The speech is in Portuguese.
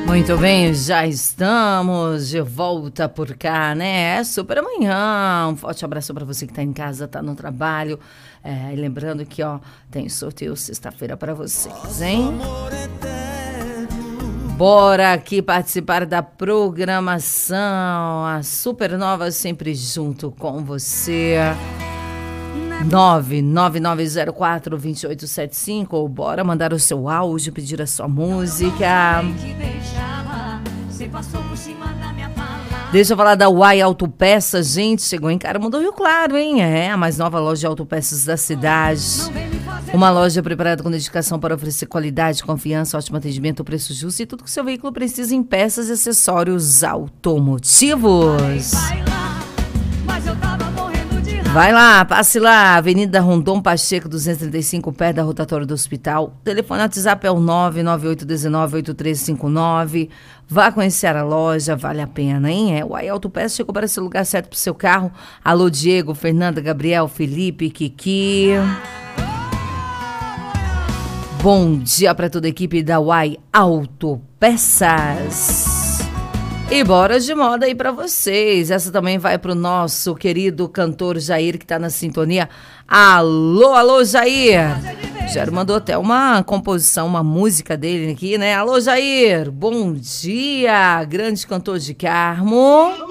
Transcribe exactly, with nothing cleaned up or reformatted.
Muito bem, já estamos de volta por cá, né? É super amanhã. Um forte abraço para você que está em casa, está no trabalho. É, e lembrando que, ó, tem sorteio sexta-feira para vocês, hein? Bora aqui participar da programação. A Supernova sempre junto com você. nove nove nove zero quatro dois oito sete cinco, ou bora mandar o seu áudio, pedir a sua música. Deixa eu falar da Uai Autopeças, gente, chegou em Carmo do Rio Claro, hein? É a mais nova loja de autopeças da cidade. Uma loja preparada com dedicação para oferecer qualidade, confiança, ótimo atendimento, preço justo e tudo que seu veículo precisa em peças e acessórios automotivos. Vai lá, passe lá, Avenida Rondon Pacheco, duzentos e trinta e cinco, perto da rotatória do hospital. O telefone WhatsApp é o nove nove oito um nove oito três cinco nove. Vá conhecer a loja, vale a pena, hein? É, o Uai Autopeças chegou para esse lugar certo para o seu carro. Alô, Diego, Fernanda, Gabriel, Felipe, Kiki. Bom dia para toda a equipe da Uai Autopeças. E bora de moda aí pra vocês. Essa também vai pro nosso querido cantor Jair, que tá na sintonia. Alô, alô, Jair. Jair mandou até uma composição, uma música dele aqui, né? Alô, Jair. Bom dia, grande cantor de Carmo.